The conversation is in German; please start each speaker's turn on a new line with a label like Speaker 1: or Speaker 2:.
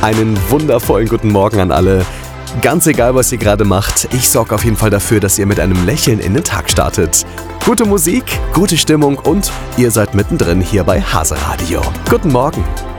Speaker 1: Einen wundervollen guten Morgen an alle. Ganz egal, was ihr gerade macht, ich sorge auf jeden Fall dafür, dass ihr mit einem Lächeln in den Tag startet. Gute Musik, gute Stimmung und ihr seid mittendrin hier bei Hase Radio. Guten Morgen.